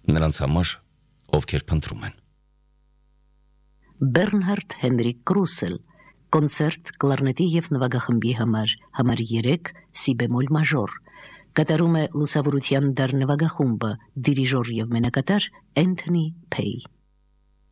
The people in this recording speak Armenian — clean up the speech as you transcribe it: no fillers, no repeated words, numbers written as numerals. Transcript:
նրանց համար, ովքեր փնտրում են։ Բեռնհարդ Հենրիկ Կրուսել, կոնցերտ կլարնետի և նվագախմբի համար 3 սի բեմոլ մաժոր, կատարում է լուսավորության դար նվագախումբը, դիրիժոր և մենակատար Էնթոնի Փեյ։